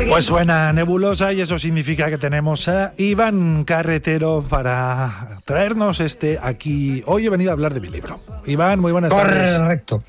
Pues suena nebulosa y eso significa que tenemos a Iván Carretero para traernos aquí. Hoy he venido a hablar de mi libro. Iván, muy buenas tardes. Correcto.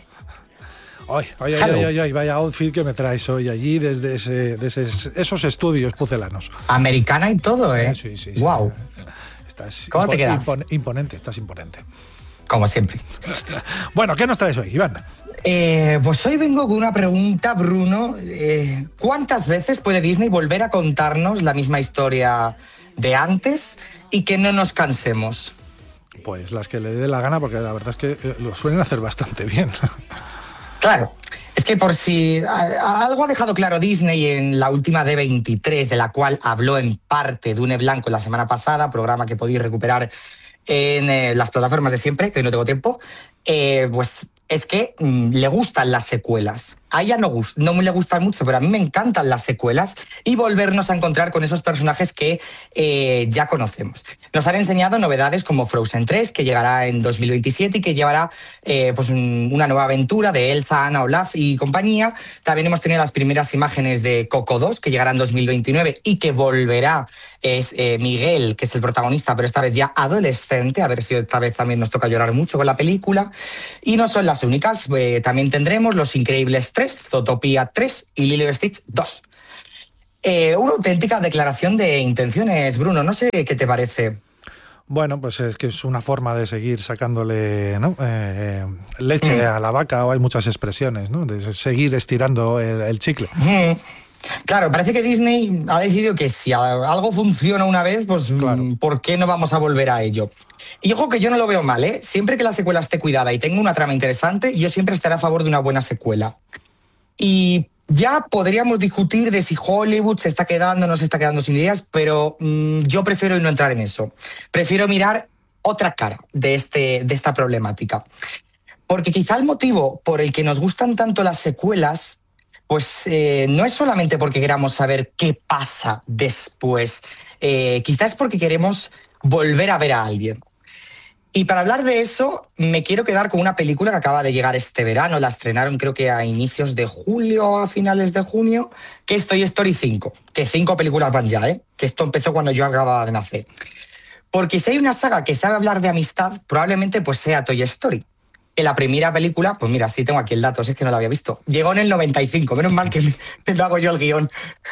Ay, vaya outfit que me traes hoy allí desde esos estudios pucelanos. Americana y todo, ¿eh? Sí. Wow. Estás ¿Cómo te quedas? Imponente, estás imponente. Como siempre. Bueno, ¿qué nos traes hoy, Iván? Pues hoy vengo con una pregunta, Bruno. ¿Cuántas veces puede Disney volver a contarnos la misma historia de antes y que no nos cansemos? Pues las que le dé la gana, porque la verdad es que lo suelen hacer bastante bien. Claro, es que por si algo ha dejado claro Disney en la última D23, de la cual habló en parte Dune Blanco la semana pasada, programa que podéis recuperar en las plataformas de siempre, que hoy no tengo tiempo, pues es que le gustan las secuelas. A ella no le gustan mucho, pero a mí me encantan las secuelas y volvernos a encontrar con esos personajes que ya conocemos. Nos han enseñado novedades como Frozen 3, que llegará en 2027 y que llevará pues una nueva aventura de Elsa, Anna, Olaf y compañía. También hemos tenido las primeras imágenes de Coco 2, que llegará en 2029 y que volverá. Es Miguel, que es el protagonista, pero esta vez ya adolescente. A ver si esta vez también nos toca llorar mucho con la película. Y no son las únicas. También tendremos Los Increíbles 3, Zootopia 3 y Lilo y Stitch 2. Una auténtica declaración de intenciones, Bruno. No sé qué te parece. Bueno, pues es que es una forma de seguir sacándole, ¿no? Leche a la vaca, o hay muchas expresiones, ¿no? De seguir estirando el chicle. Claro, parece que Disney ha decidido que si algo funciona una vez, pues claro, ¿por qué no vamos a volver a ello? Y ojo que yo no lo veo mal, ¿eh? Siempre que la secuela esté cuidada y tenga una trama interesante, yo siempre estaré a favor de una buena secuela. Y ya podríamos discutir de si Hollywood se está quedando o no se está quedando sin ideas, pero yo prefiero no entrar en eso. Prefiero mirar otra cara de esta problemática. Porque quizá el motivo por el que nos gustan tanto las secuelas pues no es solamente porque queramos saber qué pasa después, quizás es porque queremos volver a ver a alguien. Y para hablar de eso, me quiero quedar con una película que acaba de llegar este verano, la estrenaron creo que a inicios de julio, a finales de junio, que es Toy Story 5, que 5 películas van ya, que esto empezó cuando yo acababa de nacer. Porque si hay una saga que sabe hablar de amistad, probablemente pues sea Toy Story. En la primera película, pues mira, sí tengo aquí el dato, si es que no la había visto. Llegó en el 95, menos mal que me hago yo el guión.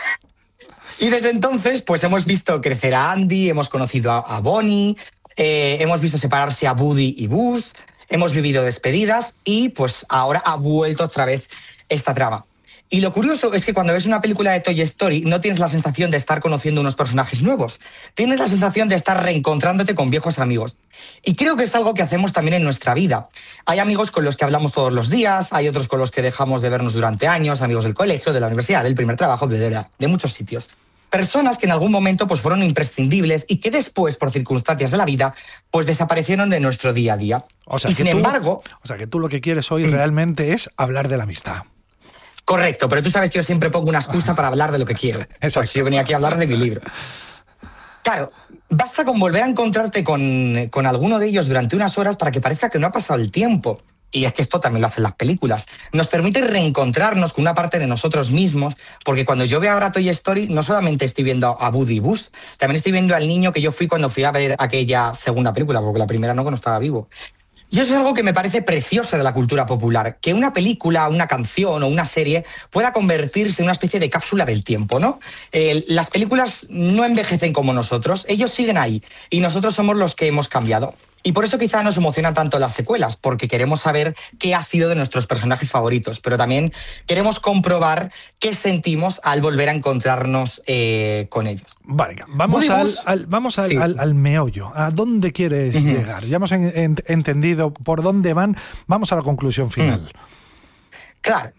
Y desde entonces, pues hemos visto crecer a Andy, hemos conocido a Bonnie, hemos visto separarse a Woody y Buzz, hemos vivido despedidas y pues ahora ha vuelto otra vez esta trama. Y lo curioso es que cuando ves una película de Toy Story no tienes la sensación de estar conociendo unos personajes nuevos. Tienes la sensación de estar reencontrándote con viejos amigos. Y creo que es algo que hacemos también en nuestra vida. Hay amigos con los que hablamos todos los días, hay otros con los que dejamos de vernos durante años, amigos del colegio, de la universidad, del primer trabajo, de muchos sitios. Personas que en algún momento pues, fueron imprescindibles y que después, por circunstancias de la vida, pues desaparecieron de nuestro día a día. O sea, que tú lo que quieres hoy realmente es hablar de la amistad. Correcto, pero tú sabes que yo siempre pongo una excusa para hablar de lo que quiero. Pues yo venía aquí a hablar de mi libro. Claro, basta con volver a encontrarte con alguno de ellos durante unas horas para que parezca que no ha pasado el tiempo. Y es que esto también lo hacen las películas. Nos permite reencontrarnos con una parte de nosotros mismos, porque cuando yo veo ahora Toy Story, no solamente estoy viendo a Woody y Buzz, también estoy viendo al niño que yo fui cuando fui a ver aquella segunda película, porque la primera no estaba vivo. Y eso es algo que me parece precioso de la cultura popular, que una película, una canción o una serie pueda convertirse en una especie de cápsula del tiempo, ¿no? Las películas no envejecen como nosotros, ellos siguen ahí y nosotros somos los que hemos cambiado. Y por eso quizá nos emocionan tanto las secuelas, porque queremos saber qué ha sido de nuestros personajes favoritos, pero también queremos comprobar qué sentimos al volver a encontrarnos con ellos. Vale, vamos al meollo. ¿A dónde quieres llegar? Ya hemos entendido por dónde van. Vamos a la conclusión final. Claro.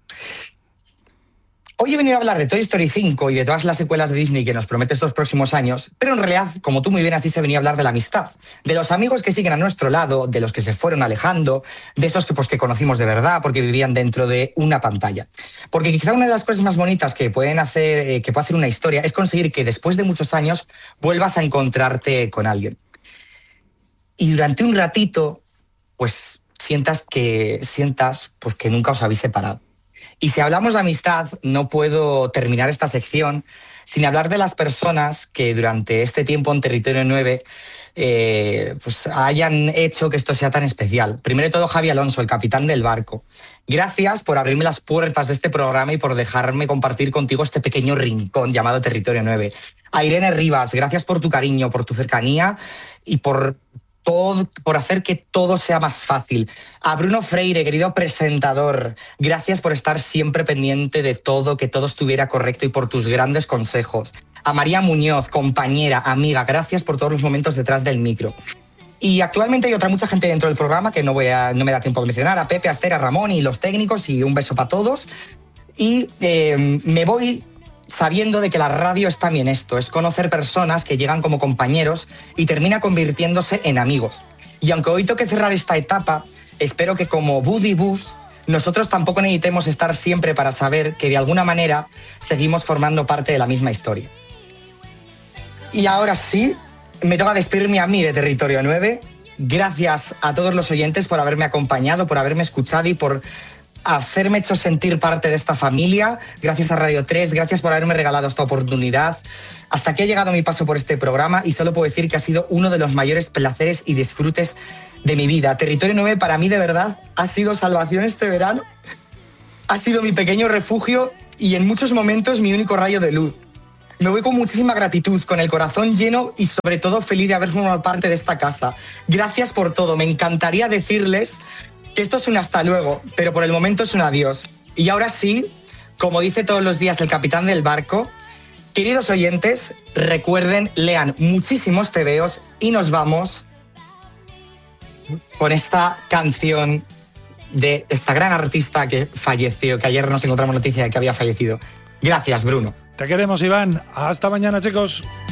Hoy he venido a hablar de Toy Story 5 y de todas las secuelas de Disney que nos promete estos próximos años, pero en realidad, como tú muy bien has dicho, venía a hablar de la amistad, de los amigos que siguen a nuestro lado, de los que se fueron alejando, de esos que conocimos de verdad porque vivían dentro de una pantalla. Porque quizá una de las cosas más bonitas que puede hacer una historia es conseguir que después de muchos años vuelvas a encontrarte con alguien. Y durante un ratito, pues sientas que nunca os habéis separado. Y si hablamos de amistad, no puedo terminar esta sección sin hablar de las personas que durante este tiempo en Territorio 9 pues hayan hecho que esto sea tan especial. Primero de todo, Javi Alonso, el capitán del barco. Gracias por abrirme las puertas de este programa y por dejarme compartir contigo este pequeño rincón llamado Territorio 9. A Irene Rivas, gracias por tu cariño, por tu cercanía y por hacer que todo sea más fácil. A Bruno Freire, querido presentador, gracias por estar siempre pendiente de todo, que todo estuviera correcto y por tus grandes consejos. A María Muñoz, compañera, amiga, gracias por todos los momentos detrás del micro. Y actualmente hay mucha gente dentro del programa que no me da tiempo de mencionar. A Pepe, a Esther, a Ramón y los técnicos, y un beso para todos. Y me voy sabiendo de que la radio es también esto, es conocer personas que llegan como compañeros y termina convirtiéndose en amigos. Y aunque hoy toque cerrar esta etapa, espero que como Buddy Bus nosotros tampoco necesitemos estar siempre para saber que de alguna manera seguimos formando parte de la misma historia. Y ahora sí, me toca despedirme a mí de Territorio 9. Gracias a todos los oyentes por haberme acompañado, por haberme escuchado y por hacerme hecho sentir parte de esta familia. Gracias a Radio 3, gracias por haberme regalado esta oportunidad. Hasta aquí ha llegado mi paso por este programa y solo puedo decir que ha sido uno de los mayores placeres y disfrutes de mi vida. Territorio 9 para mí de verdad ha sido salvación este verano. Ha sido mi pequeño refugio y en muchos momentos mi único rayo de luz. Me voy con muchísima gratitud, con el corazón lleno y sobre todo feliz de haber formado parte de esta casa. Gracias por todo. Me encantaría decirles que esto es un hasta luego, pero por el momento es un adiós. Y ahora sí, como dice todos los días el capitán del barco, queridos oyentes, recuerden, lean muchísimos tebeos y nos vamos con esta canción de esta gran artista que falleció, que ayer nos encontramos noticia de que había fallecido. Gracias, Bruno. Te queremos, Iván. Hasta mañana, chicos.